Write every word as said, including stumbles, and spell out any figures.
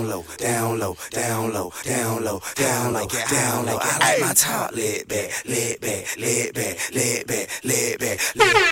low, down low, down low, down low, down low, down low. I like my top, lit back, lit back, lit back, lit back, lit back, lit